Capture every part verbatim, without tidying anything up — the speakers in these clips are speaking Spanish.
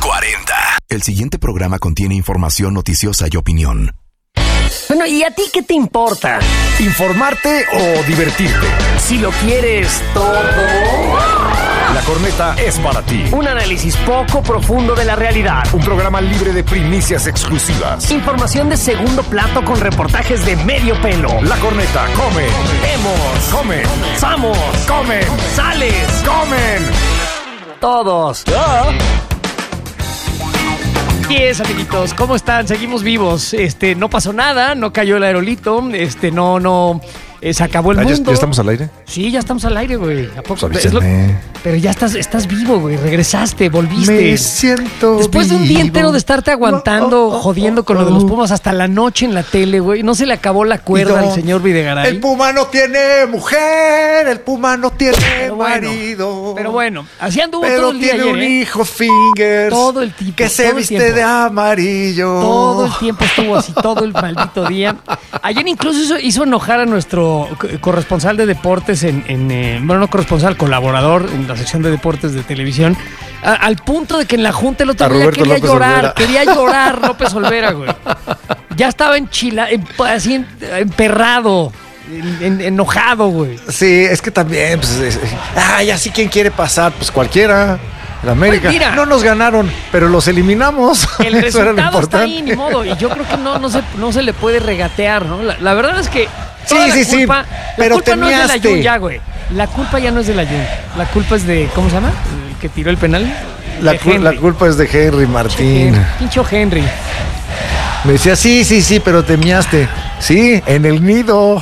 cuarenta. El siguiente programa contiene información noticiosa y opinión. Bueno, ¿y a ti qué te importa? ¿Informarte o divertirte? Si lo quieres todo. La Corneta es para ti. Un análisis poco profundo de la realidad. Un programa libre de primicias exclusivas. Información de segundo plato con reportajes de medio pelo. La Corneta come. Vemos. Come. Samos. Comen. Sales. Comen. Todos. Ah. Así es, amiguitos, ¿cómo están? Seguimos vivos. Este, no pasó nada, no cayó el aerolito, este, no, no, eh, se acabó el Ah, ¿ya, mundo. ¿Ya estamos al aire? Sí, ya estamos al aire, güey. ¿A poco? Pues Es lo- avísenme. Pero ya estás, estás vivo, güey. Regresaste, volviste. Me siento Después de un día vivo. entero de estarte aguantando, Oh, oh, oh, jodiendo con lo de los Pumas hasta la noche en la tele, güey. No se le acabó la cuerda Y no, al señor Videgaray. El Puma no tiene mujer, el Puma no tiene Pero bueno, marido. Pero bueno, así anduvo Pero todo el día tiene ayer, un ¿eh? hijo Fingers. Todo el tipo, que se todo el viste tiempo. de amarillo. Todo el tiempo estuvo así, todo el maldito día. Ayer incluso hizo, hizo enojar a nuestro co- corresponsal de deportes en, en eh, bueno, no corresponsal, colaborador en la sección de deportes de televisión, a- al punto de que en la junta el otro A día Roberto quería López llorar, Olvera. quería llorar López Olvera, güey. Ya estaba enchila, en- así en- emperrado, en- en- enojado, güey. Sí, es que también, pues, es- ay, así quién quiere pasar, pues cualquiera. En América. Pues mira. No nos ganaron, pero los eliminamos. El Eso era lo resultado está importante. ahí, ni modo. Y yo creo que no, no, se, no se le puede regatear, ¿no? La, la verdad es que. Sí, toda la sí, sí, culpa, pero La culpa no es de la temeaste. Jun ya, güey. La culpa ya no es de la Jun. La culpa es de. ¿Cómo se llama? El que tiró el penal. La, De cul- Henry. la culpa es de Henry Martín. Pincho Henry. Me decía, sí, sí, sí, pero temiaste. Sí, en el nido.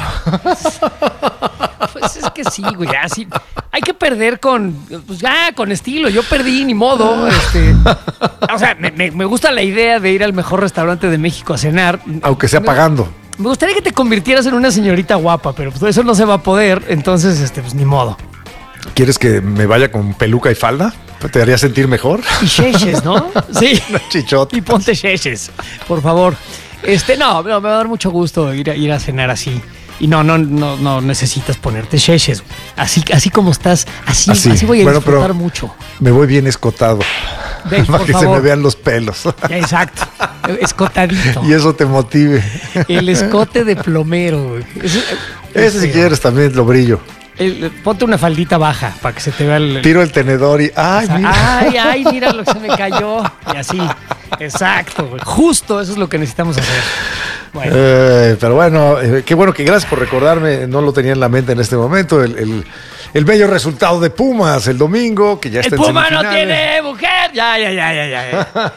Pues es que sí, güey. Así. Hay que perder con. Pues ya, con estilo. Yo perdí, ni modo. Este. O sea, me, me- me gusta la idea de ir al mejor restaurante de México a cenar. Aunque sea pagando. Me gustaría que te convirtieras en una señorita guapa, pero pues eso no se va a poder, entonces, este, pues ni modo. ¿Quieres que me vaya con peluca y falda? ¿Te haría sentir mejor? Y cheches, ¿no? Sí. Una chichota. Y ponte cheches, por favor. Este, no, no, me va a dar mucho gusto ir a, ir a cenar así. Y no, no, no, no necesitas ponerte cheches. Así, así como estás, así, así, Así. voy a Bueno, disfrutar pero- mucho. Me voy bien escotado. Ven, para por que se favor. me vean los pelos. Ya, exacto. Escotadito. Y eso te motive. El escote de plomero, güey. Eso- Ese si este, quieres también lo brillo. el- ponte una faldita baja para que se te vea el, Tiro el tenedor y. ¡Ay, O sea, mira! ay, ay, mira lo que se me cayó. Y así. Exacto, güey. Justo eso es lo que necesitamos hacer. Bueno, Eh, pero bueno, eh, qué bueno que gracias por recordarme. No lo tenía en la mente en este momento. El, el, el bello resultado de Pumas el domingo, que ya el está en Puma no semifinales. tiene mujer. Ya, ya, ya, ya, ya.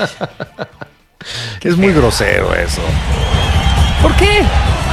Es muy grosero eso. ¿Por qué?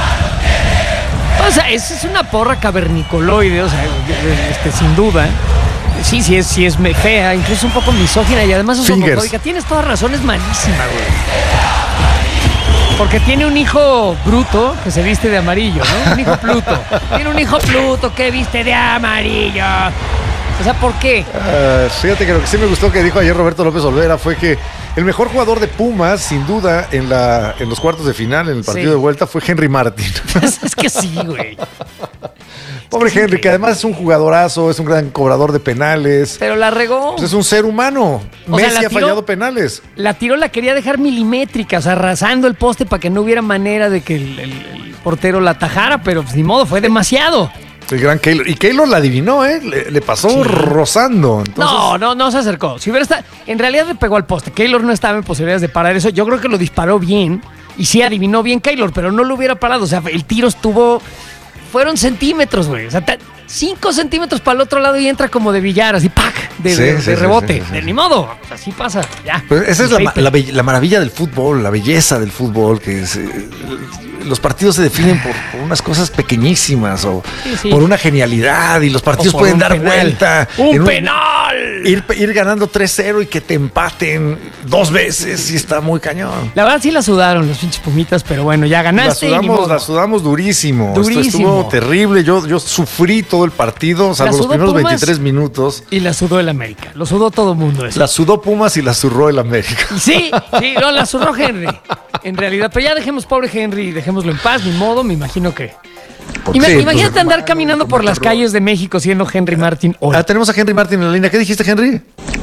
O sea, esa es una porra cavernicoloide, o sea, este, sin duda. Sí, sí es, sí es me- fea, incluso un poco misógina y además es Fingers. homofóbica. Tienes toda razón, es malísima, güey. Porque tiene un hijo bruto que se viste de amarillo, ¿no? Un hijo Pluto. Tiene un hijo Pluto que viste de amarillo. O sea, ¿por qué? Ah, fíjate que lo que sí me gustó que dijo ayer Roberto López Olvera fue que el mejor jugador de Pumas, sin duda, en, la, en los cuartos de final, en el partido Sí. de vuelta, fue Henry Martín. Es, es que sí, güey. Pobre Es que sí, Henry, güey. que además es un jugadorazo, es un gran cobrador de penales. Pero la regó. Pues es un ser humano. O sea, Messi la ha tiró- fallado penales. La tiró, la quería dejar milimétrica, o sea, arrasando el poste para que no hubiera manera de que el, el- el portero la atajara, pero pues ni modo, fue demasiado. El gran Keylor. Y Keylor la adivinó, ¿eh? Le, le pasó Sí. rozando. Entonces, No, no, no se acercó. Si hubiera estado, en realidad le pegó al poste. Keylor no estaba en posibilidades de parar eso. Yo creo que lo disparó bien y sí adivinó bien Keylor, pero no lo hubiera parado. O sea, el tiro estuvo, fueron centímetros, güey. O sea, ta- cinco centímetros para el otro lado y entra como de billar, así, ¡pac! De, Sí, de- sí, de sí, rebote. sí, sí, sí. De ni modo. Así pasa. Ya. Pues esa es El la, ma- paper. la be- la maravilla del fútbol, la belleza del fútbol, que es, eh, los partidos se definen por, por unas cosas pequeñísimas o Sí, sí. por una genialidad y los partidos O por pueden un dar penal. vuelta. ¡Un en penal! Ir, ir ganando tres cero y que te empaten dos veces y está muy cañón. La verdad sí la sudaron los pinches pumitas, pero bueno, ya La ganaste y ni sudamos, modo. la sudamos durísimo. Esto Durísimo. estuvo terrible. Yo, yo sufrí todo el partido, salvo los sudó primeros Pumas. veintitrés minutos. Y la sudó el América. Lo sudó todo mundo eso. La sudó Pumas y la zurró el América. Sí, sí, no, la zurró Henry. En realidad, pero ya dejemos pobre Henry, dejémoslo en paz, ni modo, me imagino que. Porque Ima- sí, imagínate pues, andar caminando por las calles de México siendo Henry Martin hoy. Ah, tenemos a Henry Martin en la línea. ¿Qué dijiste, Henry?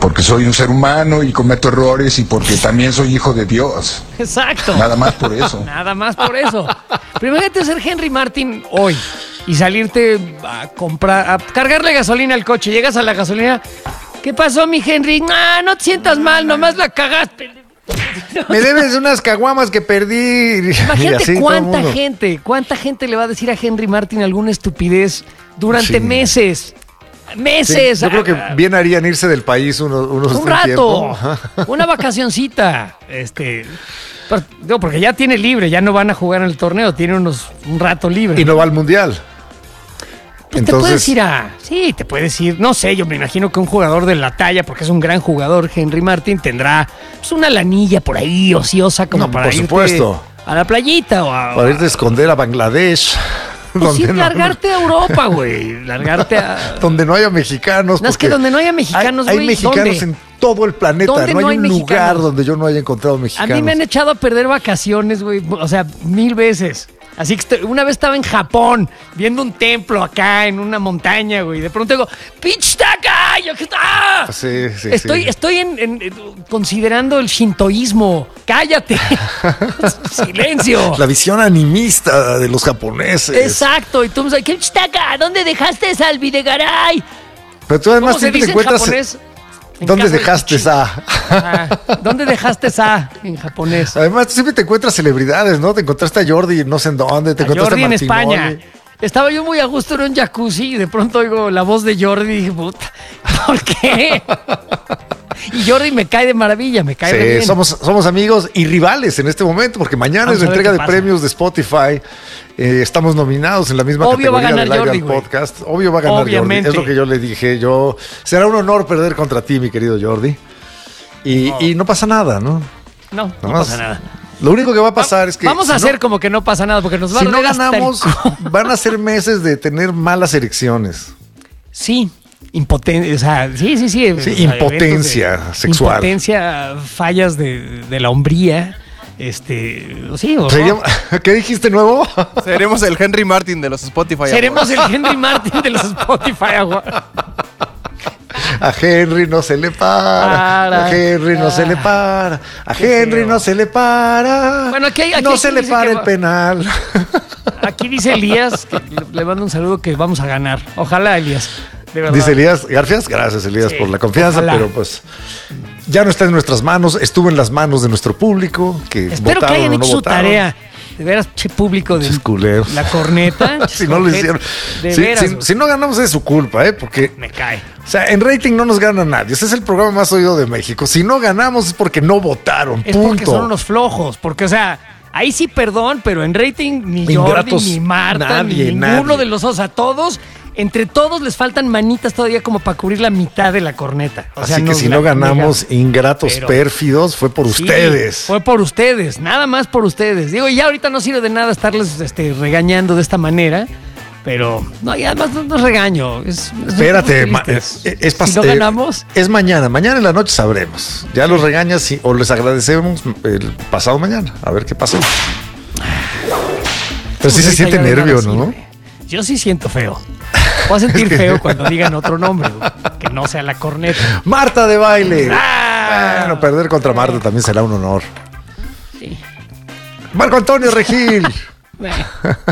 porque soy un ser humano y cometo errores y porque también soy hijo de Dios. Exacto. Nada más por eso. Nada más por eso. Pero imagínate ser Henry Martin hoy y salirte a comprar, a cargarle gasolina al coche. Llegas a la gasolina. ¿Qué pasó, mi Henry? No, no te sientas mal, nomás la cagaste. Me debes unas caguamas que perdí. Imagínate así, cuánta gente, cuánta gente le va a decir a Henry Martin alguna estupidez durante Sí. meses. Sí, Meses. yo creo que bien harían irse del país unos, unos Un un rato. tiempo. Una vacacioncita. Este. pero, digo, porque ya tiene libre, ya no van a jugar en el torneo, tiene unos un rato libre. Y no va al mundial. Pues te puedes ir a. Sí, te puedes ir. No sé, yo me imagino que un jugador de la talla, porque es un gran jugador, Henry Martin, tendrá pues, una lanilla por ahí ociosa como No, para por irte supuesto. a la playita o a. Para irte a esconder a Bangladesh. Pues sí, donde no- largarte a Europa, güey. Largarte a. donde no haya mexicanos. No, es que porque donde no haya mexicanos, hay, güey, hay mexicanos ¿dónde? en todo el planeta. ¿Dónde No hay no hay un mexicanos? lugar donde yo no haya encontrado A mexicanos. mí me han echado a perder vacaciones, güey. O sea, mil veces. Así que estoy- una vez estaba en Japón viendo un templo acá en una montaña, güey. De pronto digo, ¡pinche taca! Yo, ¿qué está? Sí, sí, Estoy, sí. estoy en, en- en- considerando el shintoísmo. ¡Cállate! ¡Silencio! La visión animista de los japoneses. Exacto. Y tú me dices, ¿qué taca? ¿Dónde dejaste al Videgaray? Pero tú además ¿Cómo se siempre dice te en encuentras. japonés? En ¿Dónde caso de dejaste cuchillo. esa? Ajá. ¿Dónde dejaste esa en japonés? Además, tú siempre te encuentras celebridades, ¿no? Te encontraste a Jordi, no sé en dónde, te A encontraste Jordi a en Martinoli. España. Estaba yo muy a gusto en un jacuzzi y de pronto oigo la voz de Jordi y dije, puta, ¿por qué? Y Jordi me cae de maravilla, me cae de Sí, bien. somos, somos amigos y rivales en este momento, porque mañana Vamos es la a ver entrega qué de pasa. premios de Spotify. Eh, estamos nominados en la misma Obvio va a categoría ganar de Live Jordi, al güey. Podcast. Obvio va a ganar Obviamente. Jordi. Es lo que yo le dije. Yo será un honor perder contra ti, mi querido Jordi. Y no, y no pasa nada, ¿no? No, no Nomás, pasa nada. Lo único que va a pasar es que Vamos si a no- hacer como que no pasa nada, porque nos va si a no arder hasta el ganamos, cu- van a ser meses de tener malas elecciones. Sí, impotencia, o sea, sí, sí, sí. Sí, o sea, impotencia eventos de- sexual. Impotencia, fallas de, de la hombría. Este, sí, o Sería- ¿Qué dijiste nuevo? Seremos el Henry Martin de los Spotify. seremos Awards. el Henry Martin de los Spotify Awards. A Henry no se le para. Para. A Henry no se le para. A Qué Henry feo. no se le para. Bueno, aquí hay- aquí no hay se quien le dice para que el va- penal. Aquí dice Elías, que le- le mando un saludo que vamos a ganar. Ojalá, Elías. De verdad. Dice Elías Garfias, gracias Elías Sí, por la confianza, ojalá. pero pues ya no está en nuestras manos, estuvo en las manos de nuestro público, que Espero que votaron hayan o no hecho su votaron. tarea. De veras, che público de Pinches culeros. la corneta. Si no lo Ojete, hicieron. De Si, veras. si- si no ganamos es su culpa, ¿eh? Porque, Me cae. o sea, en rating no nos gana nadie. Ese es el programa más oído de México. Si no ganamos es porque no votaron. Es punto. porque son unos flojos. Porque, o sea, ahí sí perdón, pero en rating ni Ingratos, Jordi, ni Marta, nadie, ni ninguno nadie. de los dos. A todos, entre todos les faltan manitas todavía como para cubrir la mitad de la corneta. O sea, Así que nos si la no ganamos, niegan. ingratos, Pero- pérfidos, fue por Sí, ustedes. Fue por ustedes, nada más por ustedes. Digo, ya ahorita no sirve de nada estarles este, regañando de esta manera, pero no, y además no, no es regaño. Es, es- Espérate, estamos ma- tristes. es, es si pas- no eh, ganamos, Es mañana. Mañana en la noche sabremos. Ya los regañas y- o les agradecemos el pasado mañana. A ver qué pasó. Pero sí pues se ahorita siente ya de nada nervio, ¿no? sirve. Yo sí siento feo. Voy a sentir feo cuando digan otro nombre, güey, que no sea la corneta. Marta de baile. Ah. Bueno, perder contra Marta también será un honor. Sí. Marco Antonio Regil. Bueno,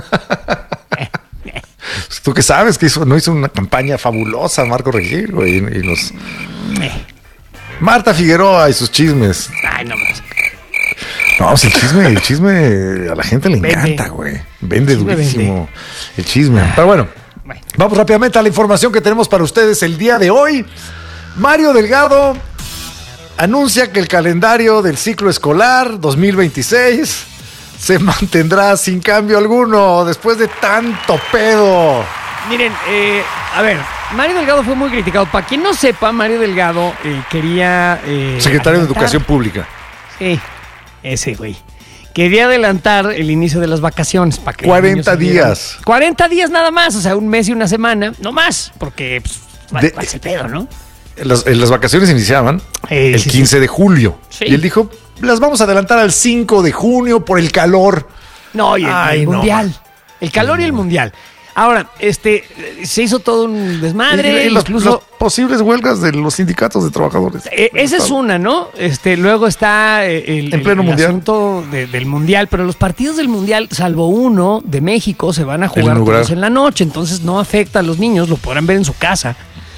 Tú que sabes que hizo, no hizo una campaña fabulosa Marco Regil, güey. Y, y nos... eh. Marta Figueroa y sus chismes. Ay, no más. No, pues el chisme, el chisme a la gente le Vende. encanta, güey. Vende El chisme durísimo el chisme. Pero bueno, Bueno. vamos rápidamente a la información que tenemos para ustedes el día de hoy. Mario Delgado anuncia que el calendario del ciclo escolar dos mil veintiséis se mantendrá sin cambio alguno después de tanto pedo. Miren, eh, a ver, Mario Delgado fue muy criticado. Para quien no sepa, Mario Delgado eh, quería... eh, Secretario de adelantar- Educación Pública. Sí, ese güey. Quería adelantar el inicio de las vacaciones. Para que los cuarenta niños salieran. días. cuarenta días nada más, o sea, un mes y una semana. No más, porque pues, ¿cuál, De- cuál es el pedo, no? Las, las vacaciones iniciaban Eh, el sí, quince de julio. Sí. Y él dijo, las vamos a adelantar al cinco de junio por el calor. No, y el, Ay, el no. mundial. El calor y el mundial. Ahora, este, se hizo todo un desmadre. Y, y los, incluso las posibles huelgas de los sindicatos de trabajadores. Eh, esa es una, ¿no? Este, luego está eh, el, En pleno el mundial. asunto de- del mundial, pero los partidos del mundial, salvo uno de México, se van a jugar inaugural. todos en la noche, entonces no afecta a los niños, lo podrán ver en su casa.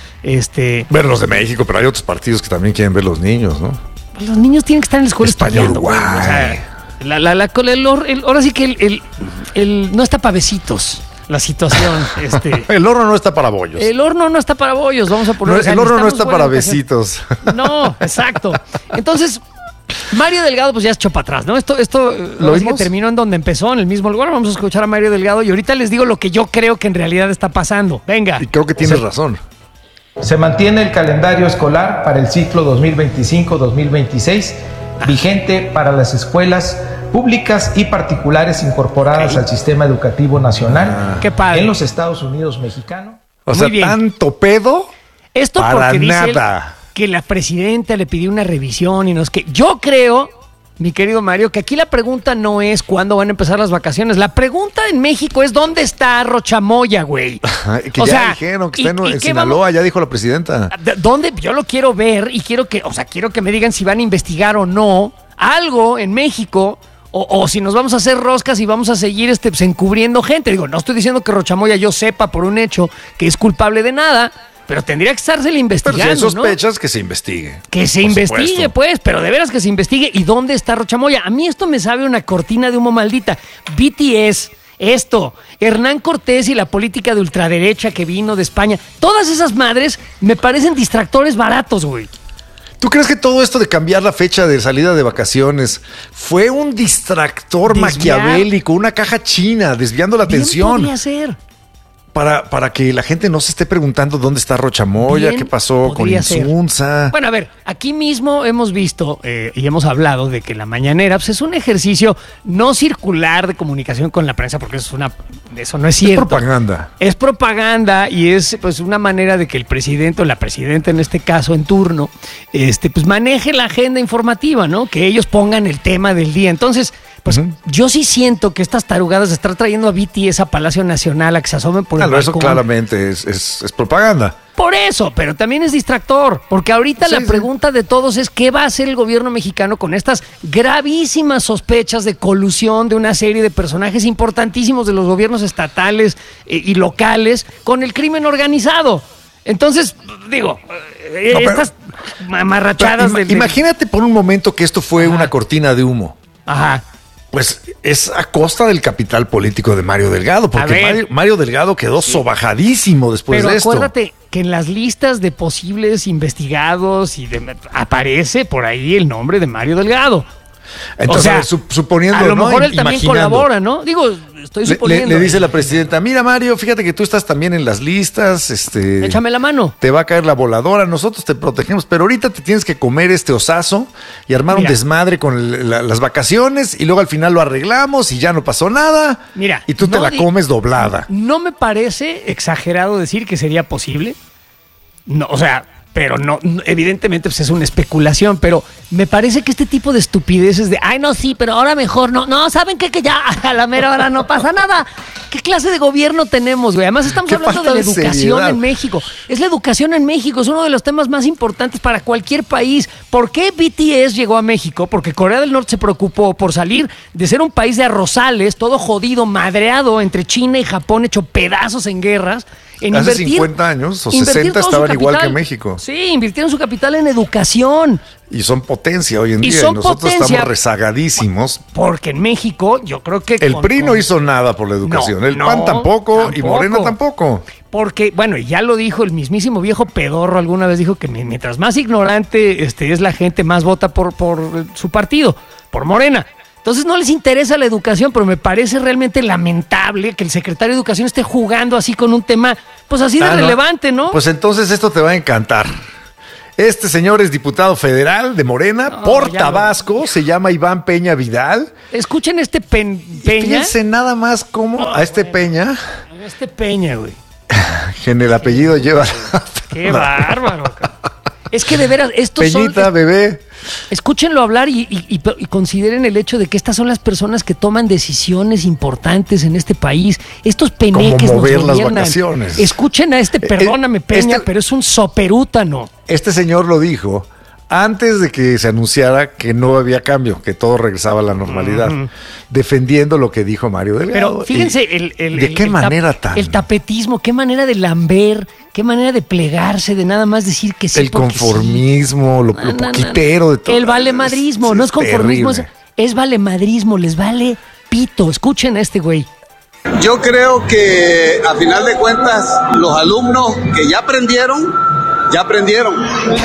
Este, Ver los de México, pero hay otros partidos que también quieren ver los niños, ¿no? pues los niños tienen que estar en la escuela España, estudiando, güey. Uruguay. O sea, la, la, la- el, hor- el- ahora sí que el, el- el- no está para besitos la situación. este, El horno no está para bollos. el horno no está para bollos, vamos a poner. No, o sea, el horno no necesitamos está buena para educación. besitos. No, exacto. Entonces, Mario Delgado, pues ya echó para atrás, ¿no? Esto, esto eh, ¿Lo ahora sí que vimos? terminó en donde empezó, en el mismo lugar. Vamos a escuchar a Mario Delgado y ahorita les digo lo que yo creo que en realidad está pasando. Venga. Y creo que tienes razón. Se mantiene el calendario escolar para el ciclo dos mil veinticinco dos mil veintiséis, vigente para las escuelas públicas y particulares incorporadas Ok. al sistema educativo nacional Qué padre. en los Estados Unidos mexicanos. O Muy sea, bien. tanto pedo. Esto Para porque dice él nada. que la presidenta le pidió una revisión y no es que. Yo creo, mi querido Mario, que aquí la pregunta no es cuándo van a empezar las vacaciones. La pregunta en México es dónde está Rochamoya, güey. Que O ya sea, dijeron que ¿y- está en, y en qué Sinaloa, vamos- ya dijo la presidenta. ¿De ¿Dónde? Yo lo quiero ver y quiero que, o sea, quiero que me digan si van a investigar o no algo en México o, o si nos vamos a hacer roscas y vamos a seguir este, pues, encubriendo gente. Digo, no estoy diciendo que Rochamoya yo sepa por un hecho que es culpable de nada, pero tendría que estársele Pero si investigando, hay ¿no? sospechas, que se investigue. Que se Por investigue, supuesto. pues, pero de veras que se investigue. ¿Y dónde está Rochamoya? A mí esto me sabe una cortina de humo maldita. B T S, esto, Hernán Cortés y la política de ultraderecha que vino de España. Todas esas madres me parecen distractores baratos, güey. ¿Tú crees que todo esto de cambiar la fecha de salida de vacaciones fue un distractor Desviar. maquiavélico, una caja china, desviando la Bien atención podría ser. para, para que la gente no se esté preguntando dónde está Rochamoya, Bien qué pasó con podría ser. Insunza? Bueno, a ver, aquí mismo hemos visto eh, y hemos hablado de que la mañanera pues, es un ejercicio no circular de comunicación con la prensa, porque eso, es una, eso no es es cierto. propaganda. Es propaganda y es pues una manera de que el presidente o la presidenta en este caso en turno, este pues maneje la agenda informativa, ¿no? Que ellos pongan el tema del día. Entonces, pues Ujú. yo sí siento que estas tarugadas de estar trayendo a B T S a Palacio Nacional a que se asomen por el Claro, eso balcón. claramente es, es- es propaganda. Por eso, pero también es distractor, porque ahorita Sí, la sí. pregunta de todos es qué va a hacer el gobierno mexicano con estas gravísimas sospechas de colusión de una serie de personajes importantísimos de los gobiernos estatales eh, y locales con el crimen organizado. Entonces, digo, eh, No, pero- estas mamarrachadas Pero ima- del- del- imagínate por un momento que esto fue Ajá. una cortina de humo. Ajá. Pues es a costa del capital político de Mario Delgado, porque ver. Mario, Mario Delgado quedó sobajadísimo después Pero de esto. acuérdate que en las listas de posibles investigados y de, aparece por ahí el nombre de Mario Delgado. Entonces, o sea, a ver, sup- suponiendo, a lo ¿no? mejor él también Imaginando. colabora, ¿no? Digo, estoy Le, le- suponiendo. le dice la presidenta, mira Mario, fíjate que tú estás también en las listas, este, Échame la mano. te va a caer la voladora, nosotros te protegemos, pero ahorita te tienes que comer este osazo y armar Mira. un desmadre con el- la- las vacaciones y luego al final lo arreglamos y ya no pasó nada. Mira, y tú te no la di- comes doblada. No me parece exagerado decir que sería posible. No, o sea, pero no, no, evidentemente pues es una especulación, pero me parece que este tipo de estupideces de, ay, no, sí, pero ahora mejor, no, no, ¿saben qué? Que ya a la mera hora no pasa nada. ¿Qué clase de gobierno tenemos, güey? Además estamos Qué hablando de falta la de educación seriedad. en México. Es la educación en México, es uno de los temas más importantes para cualquier país. ¿Por qué B T S llegó a México? Porque Corea del Norte se preocupó por salir de ser un país de arrozales, todo jodido, madreado entre China y Japón, hecho pedazos en guerras. En Hace invertir- cincuenta años o invertir sesenta todo su estaban igual capital. que México. Sí, invirtieron su capital en educación. Y son potencia hoy en Y día. son y nosotros potencia. estamos rezagadísimos. Porque en México, yo creo que. El con- P R I no con- hizo nada por la educación. No, el no, P A N tampoco, y tampoco. Morena tampoco. Porque, bueno, ya lo dijo el mismísimo viejo pedorro alguna vez, dijo que mi- mientras más ignorante este, es la gente, más vota por, por eh, su partido, por Morena. Entonces no les interesa la educación, pero me parece realmente lamentable que el secretario de Educación esté jugando así con un tema, pues así de Ah, no. relevante, ¿no? Pues entonces esto te va a encantar. Este señor es diputado federal de Morena No, por ya Tabasco, se llama Iván Peña Vidal. Escuchen este pen- Y Peña. fíjense nada más cómo a este Peña, Este Peña, güey. que en el apellido lleva... Qué bárbaro. cabrón. Es que de veras, estos Peñita, son... bebé. Escúchenlo hablar y, y, y, y consideren el hecho de que estas son las personas que toman decisiones importantes en este país. Estos peneques Como mover nos las gobiernan. vacaciones. Escuchen a este, perdóname, Peña, este- pero es un soperútano. Este señor lo dijo antes de que se anunciara que no había cambio, que todo regresaba a la normalidad, uh-huh. defendiendo lo que dijo Mario Delgado. Pero fíjense, y, el, el, ¿de el, qué el manera tap, tan? El tapetismo, qué manera de lamber, qué manera de plegarse, de nada más decir que sí. El conformismo, sí. lo, lo no, poquitero no, no. de todo. El valemadrismo, es, no es conformismo, es, es valemadrismo, les vale pito. Escuchen a este güey. Yo creo que a final de cuentas los alumnos que ya aprendieron, ya aprendieron.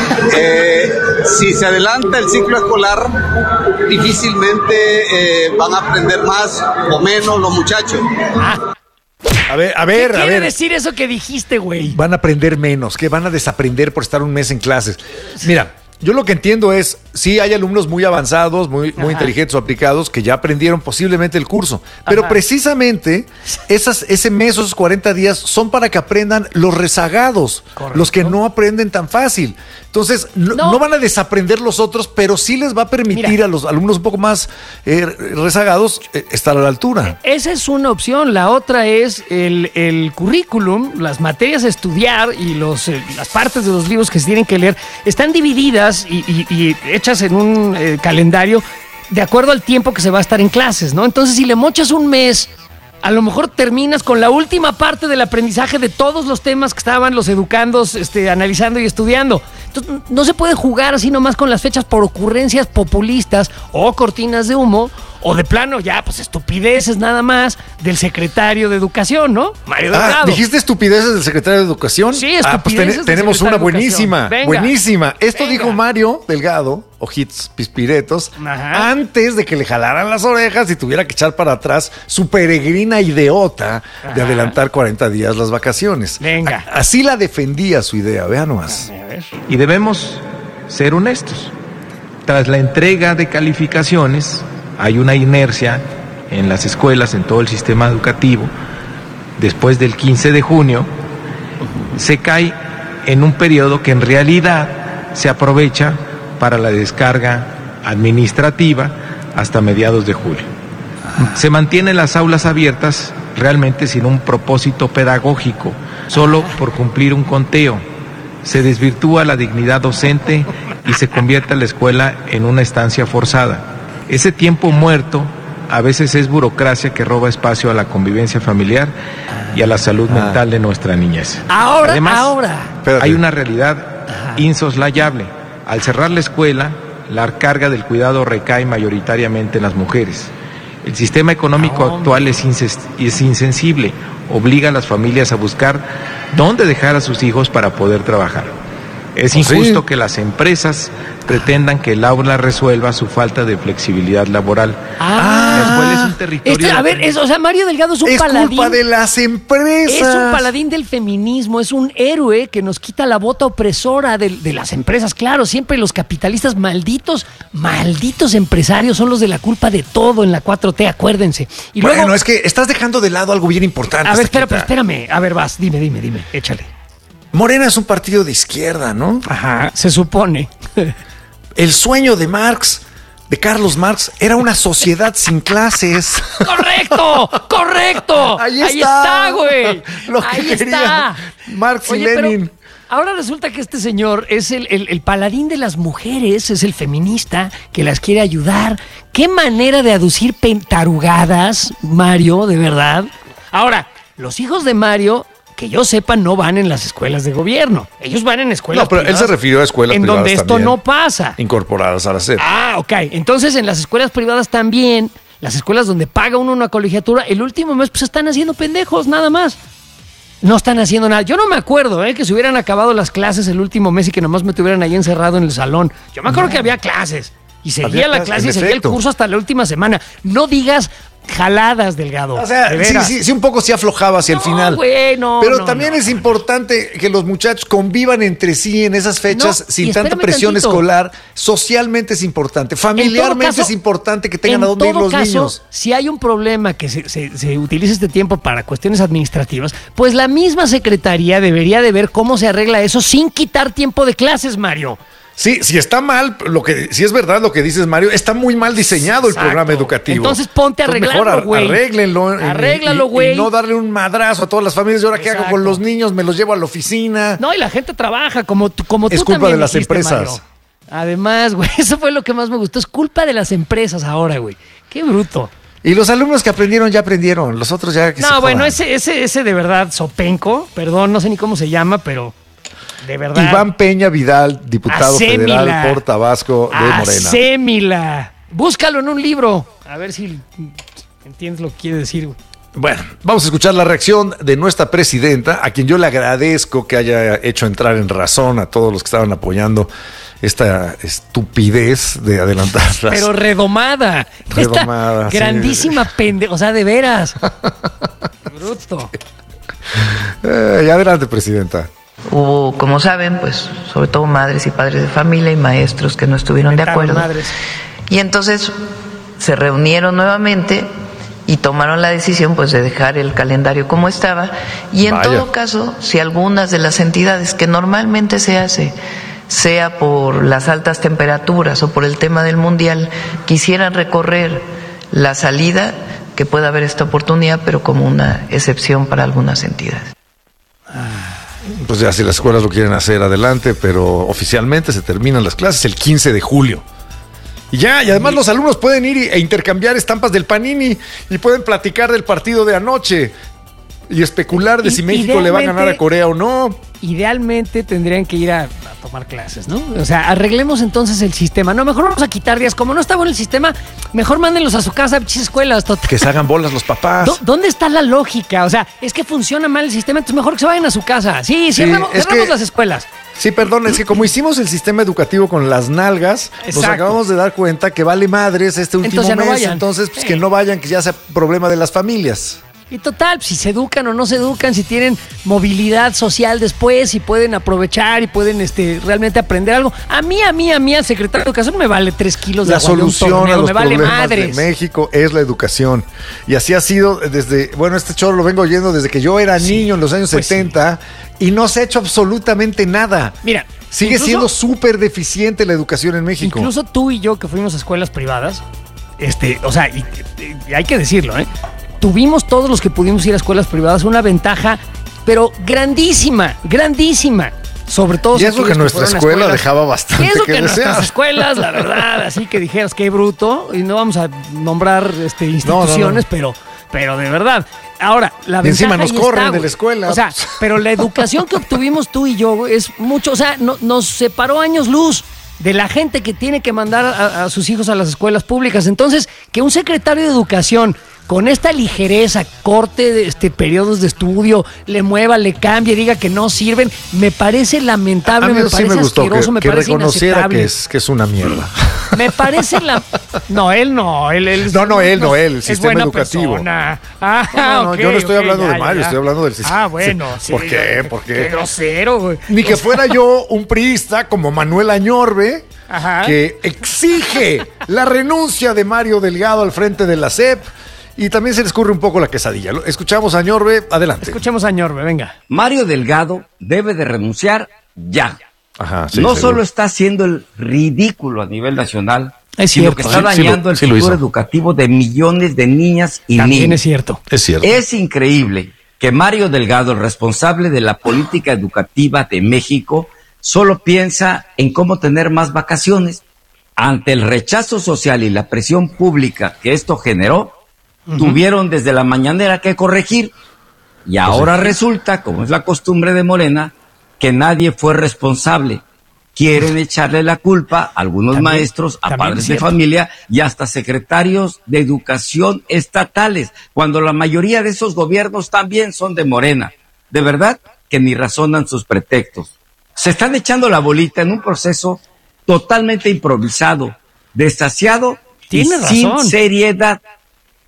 Eh, si se adelanta el ciclo escolar, difícilmente eh, van a aprender más o menos los muchachos. Ah. A ver, a ver, ¿Qué a quiere ver. decir eso que dijiste, güey? Van a aprender menos, que van a desaprender por estar un mes en clases. Mira, yo lo que entiendo es, sí hay alumnos muy avanzados, muy, muy inteligentes o aplicados que ya aprendieron posiblemente el curso, pero Ajá. precisamente esas, ese mes, esos cuarenta días son para que aprendan los rezagados, Correcto. los que no aprenden tan fácil. Entonces, no, no. no van a desaprender los otros, pero sí les va a permitir Mira, a los alumnos un poco más eh, rezagados eh, estar a la altura. Esa es una opción. La otra es el, el currículum, las materias a estudiar y los, eh, las partes de los libros que se tienen que leer están divididas y, y, y hechas en un eh, calendario de acuerdo al tiempo que se va a estar en clases, ¿no? Entonces, si le mochas un mes, a lo mejor terminas con la última parte del aprendizaje de todos los temas que estaban los educandos este, analizando y estudiando. Entonces, no se puede jugar así nomás con las fechas por ocurrencias populistas o cortinas de humo, o de plano ya, pues estupideces nada más del secretario de Educación, ¿no? Mario Delgado. Ah, ¿dijiste estupideces del secretario de Educación? Sí, estupideces ah, pues ten, tenemos una buenísima, Venga, buenísima. Esto venga. dijo Mario Delgado, ojitos pispiretos, Ajá. antes de que le jalaran las orejas y tuviera que echar para atrás su peregrina ideota Ajá. de adelantar cuarenta días las vacaciones. Venga. A, así la defendía su idea, vean nomás. A ver. Y debemos ser honestos. Tras la entrega de calificaciones, hay una inercia en las escuelas, en todo el sistema educativo. Después del quince de junio, se cae en un periodo que en realidad se aprovecha para la descarga administrativa hasta mediados de julio. Se mantienen las aulas abiertas realmente sin un propósito pedagógico, solo por cumplir un conteo. Se desvirtúa la dignidad docente y se convierte la escuela en una estancia forzada. Ese tiempo muerto a veces es burocracia que roba espacio a la convivencia familiar y a la salud ah. mental de nuestra niñez. Ahora, Además, ahora. hay una realidad Ajá. insoslayable. Al cerrar la escuela, la carga del cuidado recae mayoritariamente en las mujeres. El sistema económico oh, actual es, inses- es insensible, obliga a las familias a buscar dónde dejar a sus hijos para poder trabajar. Es injusto ¿Sí? que las empresas pretendan que el aula resuelva su falta de flexibilidad laboral. Ah, la escuela es un territorio... Este, a ver, es, o sea, Mario Delgado es un es paladín. Es culpa de las empresas. Es un paladín del feminismo, es un héroe que nos quita la bota opresora de, de las empresas. Claro, siempre los capitalistas malditos, malditos empresarios son los de la culpa de todo en la cuatro T, acuérdense. Y bueno, luego, es que estás dejando de lado algo bien importante. A ver, espera, pues, espérame. A ver, vas, dime, dime, dime, échale. Morena es un partido de izquierda, ¿no? Ajá, se supone. El sueño de Marx, de Carlos Marx, era una sociedad sin clases. ¡Correcto! ¡Correcto! Ahí Ahí está, está, güey. Lo que Ahí quería está. Marx Oye, y Lenin. Pero ahora resulta que este señor es el, el, el paladín de las mujeres, es el feminista que las quiere ayudar. Qué manera de aducir tarugadas, Mario, de verdad. Ahora, los hijos de Mario, que yo sepa, no van en las escuelas de gobierno. Ellos van en escuelas No, pero él se refirió a escuelas en privadas donde esto también, no pasa. Incorporadas a la SEP. Ah, ok. Entonces, en las escuelas privadas también, las escuelas donde paga uno una colegiatura, el último mes pues están haciendo pendejos, nada más. No están haciendo nada. Yo no me acuerdo, ¿eh? Que se hubieran acabado las clases el último mes y que nomás me tuvieran ahí encerrado en el salón. Yo me acuerdo no. que había clases. Y seguía la clase y seguía el curso hasta la última semana. No digas jaladas, Delgado. O sea, de sí, veras. sí, sí, un poco sí aflojaba hacia No, el final. güey, no, Pero no, también no. es importante que los muchachos convivan entre sí en esas fechas No, sin y tanta espérame presión tantito. escalar. Socialmente es importante. Familiarmente caso, es importante que tengan en a dónde ir todo los caso, niños. Si hay un problema que se, se, se utilice este tiempo para cuestiones administrativas, pues la misma secretaría debería de ver cómo se arregla eso sin quitar tiempo de clases, Mario. Sí, si está mal, lo que, si es verdad lo que dices, Mario, está muy mal diseñado el Exacto. programa educativo. Entonces ponte a Entonces, arreglarlo, mejor güey. arréglenlo. eh, Arréglalo, y- y- güey. Y no darle un madrazo a todas las familias. ¿Y ahora qué hago Exacto. con los niños? ¿Me los llevo a la oficina? No, y la gente trabaja como, tú- como tú Es culpa también de las dijiste, empresas. Mario. Además, güey, eso fue lo que más me gustó. Es culpa de las empresas ahora, güey. Qué bruto. Y los alumnos que aprendieron ya aprendieron. Los otros ya que se No, bueno, jodan. ese, ese, ese de verdad, Sopenco, perdón, no sé ni cómo se llama, pero de verdad. Iván Peña Vidal, diputado Hacémila. federal por Tabasco de Morena. Hacémila. Búscalo en un libro. A ver si entiendes lo que quiere decir, güey. Bueno, vamos a escuchar la reacción de nuestra presidenta, a quien yo le agradezco que haya hecho entrar en razón a todos los que estaban apoyando esta estupidez de adelantar las... Pero redomada. Redomada, Esta sí. grandísima pende... O sea, de veras. Bruto. Eh, adelante, presidenta. Hubo, como saben, pues sobre todo madres y padres de familia y maestros que no estuvieron de Vetaron acuerdo. madres. Y entonces se reunieron nuevamente y tomaron la decisión pues de dejar el calendario como estaba. Y en Vaya. todo caso, si algunas de las entidades que normalmente se hace, sea por las altas temperaturas o por el tema del mundial, quisieran recorrer la salida, que pueda haber esta oportunidad, pero como una excepción para algunas entidades. Pues ya si las escuelas lo quieren hacer, adelante, pero oficialmente se terminan las clases el quince de julio. Y ya, y además los alumnos pueden ir e intercambiar estampas del Panini y pueden platicar del partido de anoche y especular de I- si México le va a ganar a idealmente- Corea o no. Idealmente tendrían que ir a, a tomar clases, ¿no? O sea, arreglemos entonces el sistema. No, mejor vamos a quitar días. Como no está bueno el sistema, mejor mándenlos a su casa, pinches escuelas. Total. Que se hagan bolas los papás. ¿Dó- ¿Dónde está la lógica? O sea, es que funciona mal el sistema, entonces mejor que se vayan a su casa. Sí, Sí, cerramos, es cerramos que- las escuelas. Sí, perdón, es que como hicimos el sistema educativo con las nalgas, nos Exacto. acabamos de dar cuenta que vale madres este último Entonces ya no mes, vayan. entonces pues Sí. que no vayan, que ya sea problema de las familias. Y total, si se educan o no se educan, si tienen movilidad social después, si pueden aprovechar y pueden este, realmente aprender algo. A mí, a mí, a mí, al secretario de Educación me vale tres kilos de La agua de un solución torneo, a los me vale problemas madres. de México es la educación. Y así ha sido desde, bueno, este chorro lo vengo oyendo desde que yo era niño en los años pues setenta y no se ha hecho absolutamente nada. Mira, Sigue incluso- siendo súper deficiente la educación en México. Incluso tú y yo que fuimos a escuelas privadas, este, o sea, y, y hay que decirlo, ¿eh? Tuvimos todos los que pudimos ir a escuelas privadas una ventaja, pero grandísima, grandísima. Sobre todo Y eso que nuestra escuela dejaba bastante Y eso que que desear. nuestras escuelas, la verdad, así que dijeras qué bruto, y no vamos a nombrar este, instituciones, no. pero, pero de verdad. Ahora, la Y encima ventaja nos ahí corren está, de la güey. escuela. O sea, pero la educación que obtuvimos tú y yo güey, es mucho, o sea, no- nos separó años luz de la gente que tiene que mandar a, a sus hijos a las escuelas públicas. Entonces, que un secretario de Educación con esta ligereza, corte de este, periodos de estudio, le mueva, le cambie, diga que no sirven, me parece lamentable, A mí me sí parece me gustó asqueroso, que, me que parece reconociera inaceptable. que es, que es una mierda. Me parece la... No, él no. Él, él- No, no, él, no, él, el es sistema buena educativo. persona. Ah, No, no, ok, yo no estoy ok, hablando ya, de Mario, ya. estoy hablando del sistema. Ah, bueno. sí, ¿Por qué? ¿Por qué? Qué grosero, güey. Ni que fuera yo un priista como Manuel Añorbe, Ajá. que exige la renuncia de Mario Delgado al frente de la S E P y también se le escurre un poco la quesadilla. Lo- Escuchamos a Añorbe, adelante. Escuchemos a Ñorbe, venga. Mario Delgado debe de renunciar ya. Ajá, sí, no seguro. solo está haciendo el ridículo a nivel nacional, Es sino cierto, que está sí, sí lo- dañando sí el lo futuro hizo. educativo de millones de niñas y También niños. es cierto. Es cierto. Es increíble que Mario Delgado, el responsable de la política educativa de México, solo piensa en cómo tener más vacaciones. Ante el rechazo social y la presión pública que esto generó, tuvieron desde la mañanera que corregir. Y ahora resulta, como es la costumbre de Morena, que nadie fue responsable. Quieren echarle la culpa a algunos También- maestros, a también padres es de cierto. familia y hasta secretarios de educación estatales, cuando la mayoría de esos gobiernos también son de Morena. De verdad que ni razonan sus pretextos. Se están echando la bolita en un proceso totalmente improvisado, desasiado y Tiene sin razón. seriedad.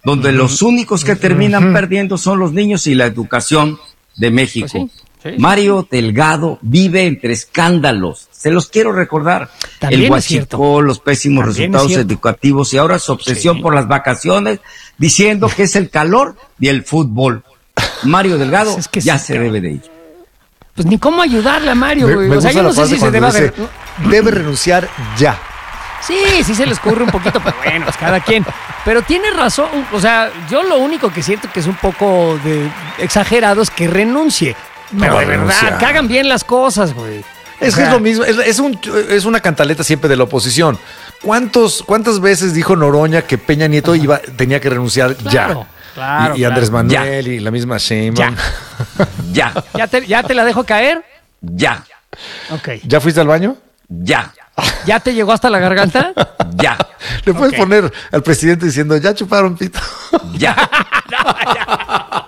donde uh-huh. los únicos que terminan uh-huh. perdiendo son los niños y la educación de México. Pues sí, sí, Mario Delgado vive entre escándalos, se los quiero recordar. También el huachicol, los pésimos También resultados educativos y ahora su obsesión sí. por las vacaciones, diciendo que es el calor y el fútbol. Mario Delgado es que ya sí, se debe de ir. Pues ni cómo ayudarle a Mario, güey. O sea, yo no sé si se debe haber... Debe renunciar ya. Sí, sí se le escurre un poquito, pero bueno, pues cada quien. Pero tiene razón, o sea, yo lo único que siento que es un poco de exagerado es que renuncie. Pero no, de verdad, renunciar. Que hagan bien las cosas, güey. Es que es lo mismo, es, es, un, es una cantaleta siempre de la oposición. ¿Cuántos, ¿Cuántas veces dijo Noroña que Peña Nieto iba, tenía que renunciar claro, ya? Claro, y, y Andrés claro. Manuel ya. Y la misma Sheinbaum. Ya. ya. ¿Ya te, ¿Ya te la dejo caer? Ya. Ok. ¿Ya fuiste al baño? Ya. ¿Ya te llegó hasta la garganta? Ya. Le puedes okay. poner al presidente diciendo, ya chuparon pito. Ya. No, ya.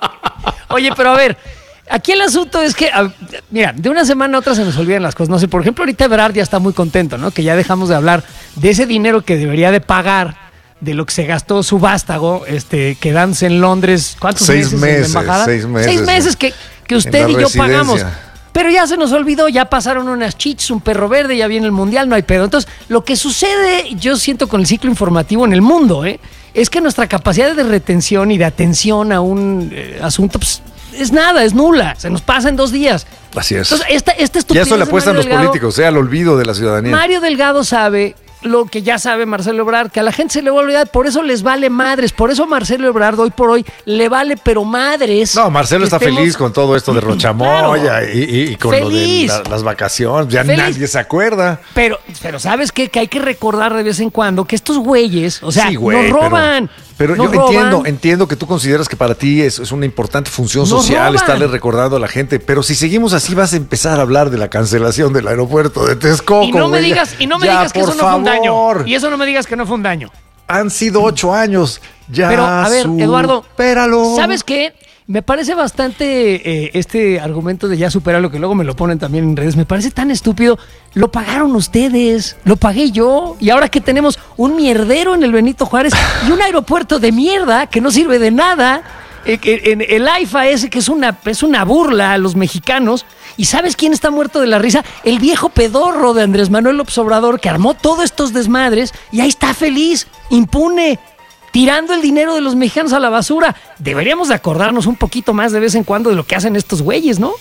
Oye, pero a ver, aquí el asunto es que, a, mira, de una semana a otra se nos olvidan las cosas. No sé, por ejemplo, ahorita Ebrard ya está muy contento, ¿no? Que ya dejamos de hablar de ese dinero que debería de pagar, de lo que se gastó su vástago, este, quedándose en Londres, ¿cuántos seis meses, meses en la embajada? Seis meses. Seis meses que, que usted y yo pagamos. Pero ya se nos olvidó, ya pasaron unas chichis, un perro verde, ya viene el mundial, no hay pedo. Entonces, lo que sucede, yo siento con el ciclo informativo en el mundo, ¿eh? es que nuestra capacidad de retención y de atención a un eh, asunto, pues, es nada, es nula. Se nos pasa en dos días. Así es. Entonces, esta, esta estupidez. Y eso le apuestan los Delgado, políticos, sea, al olvido de la ciudadanía. Mario Delgado sabe lo que ya sabe Marcelo Ebrard, que a la gente se le va a olvidar, por eso les vale madres, por eso Marcelo Ebrard hoy por hoy le vale pero madres. No, Marcelo está estemos... feliz con todo esto de Rochamoya claro. y, y, y con feliz. Lo de la, las vacaciones, ya feliz. Nadie se acuerda. Pero, pero ¿sabes qué? Que hay que recordar de vez en cuando que estos güeyes, o sea, sí, güey, nos roban. Pero, pero nos yo roban. entiendo, entiendo que tú consideras que para ti es, es una importante función social estarle recordando a la gente, pero si seguimos así vas a empezar a hablar de la cancelación del aeropuerto de Texcoco. Y no me güey, digas, y no me ya, digas que eso no favor. fue un daño. Y eso no me digas que no fue un daño. Han sido ocho años. Ya, pero, a ver, Eduardo, supéralo. ¿Sabes qué? Me parece bastante eh, este argumento de ya superarlo, que luego me lo ponen también en redes, me parece tan estúpido. Lo pagaron ustedes, lo pagué yo, y ahora que tenemos un mierdero en el Benito Juárez y un aeropuerto de mierda que no sirve de nada, eh, en el AIFA ese que es una, es una burla a los mexicanos. ¿Y sabes quién está muerto de la risa? El viejo pedorro de Andrés Manuel López Obrador, que armó todos estos desmadres y ahí está feliz, impune, tirando el dinero de los mexicanos a la basura. Deberíamos de acordarnos un poquito más de vez en cuando de lo que hacen estos güeyes, ¿no?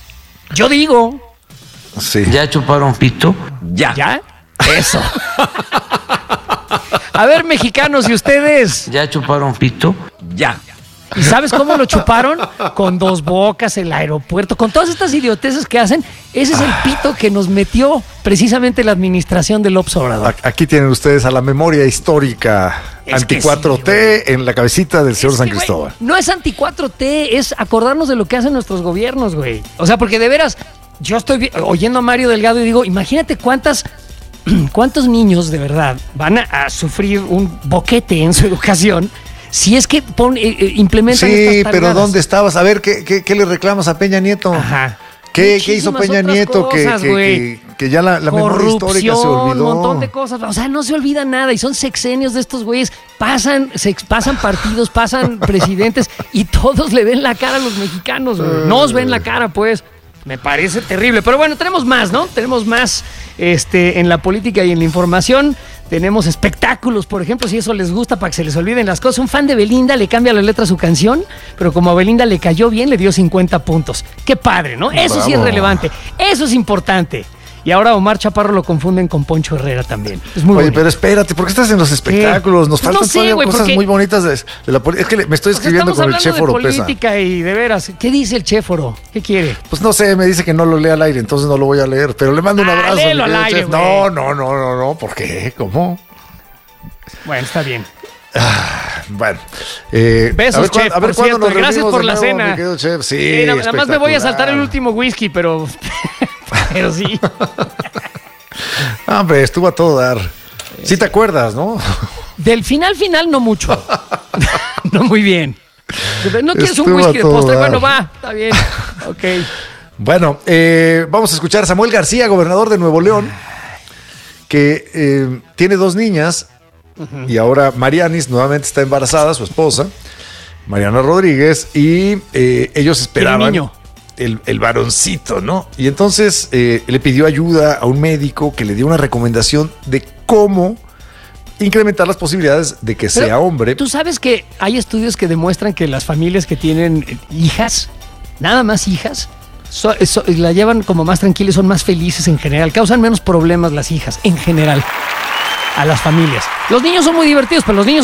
Yo digo. Sí. ¿Ya chuparon pito? Ya. ¿Ya? Eso. A ver, mexicanos, ¿y ustedes? ¿Ya chuparon pito? Ya. ¿Y sabes cómo lo chuparon? Con Dos Bocas, el aeropuerto, con todas estas idioteces que hacen. Ese es el pito que nos metió precisamente la administración de López Obrador. Aquí tienen ustedes a la memoria histórica es anti cuatro T sí, en la cabecita del señor es San que, Cristóbal. Güey, no es anti cuatro T, es acordarnos de lo que hacen nuestros gobiernos, güey. O sea, porque de veras, yo estoy oyendo a Mario Delgado y digo, imagínate cuántas... ¿Cuántos niños de verdad van a, a sufrir un boquete en su educación si es que pon, eh, eh, implementan sí, estas tareas? Pero ¿dónde estabas? A ver, ¿qué, qué, qué le reclamas a Peña Nieto? Ajá. ¿Qué, ¿Qué hizo Peña Nieto? Cosas, que, que, que, que ya la, la memoria histórica se olvidó. Un montón de cosas. O sea, no se olvida nada. Y son sexenios de estos güeyes. Pasan, se, pasan partidos, pasan presidentes y todos le ven la cara a los mexicanos, güey. Nos ven la cara, pues. Me parece terrible. Pero bueno, tenemos más, ¿no? Tenemos más este, en la política y en la información. Tenemos espectáculos, por ejemplo, si eso les gusta para que se les olviden las cosas. Un fan de Belinda le cambia la letra a su canción, pero como a Belinda le cayó bien, le dio cincuenta puntos. Qué padre, ¿no? Eso Bravo. Sí es relevante. Eso es importante. Y ahora Omar Chaparro lo confunden con Poncho Herrera también. Es muy Oye, bonito. pero espérate, ¿por qué estás en los espectáculos? Nos faltan no sé, todavía wey, cosas muy bonitas de, de la política. Es que le, me estoy escribiendo con el Chéforo Pesa. Estamos hablando de política y de veras. ¿Qué dice el Chéforo? ¿Qué quiere? Pues no sé, me dice que no lo lea al aire, entonces no lo voy a leer. Pero le mando un ah, abrazo. Léelo al aire, no, no, no, no, no. ¿Por qué? ¿Cómo? Bueno, está bien. Ah, bueno. Eh, Besos, a ver, chef, a ver por cierto. Gracias por la nuevo, cena. Chef. Sí, sí, nada más me voy a saltar el último whisky, pero, pero sí. Hombre, estuvo a todo dar. Sí te acuerdas, ¿no? Del final final no mucho. No muy bien. ¿No quieres estuvo un whisky de postre? Dar. Bueno, va, está bien. Ok. Bueno, eh, vamos a escuchar a Samuel García, gobernador de Nuevo León, que eh, tiene dos niñas Uh-huh. Y ahora Marianis nuevamente está embarazada, su esposa, Mariana Rodríguez, y eh, ellos esperaban el niño. El, el varoncito, ¿no? Y entonces eh, le pidió ayuda a un médico que le dio una recomendación de cómo incrementar las posibilidades de que Pero sea hombre. Tú sabes que hay estudios que demuestran que las familias que tienen hijas, nada más hijas, so, so, la llevan como más tranquilas, son más felices en general, causan menos problemas las hijas en general a las familias. Los niños son muy divertidos, pero los niños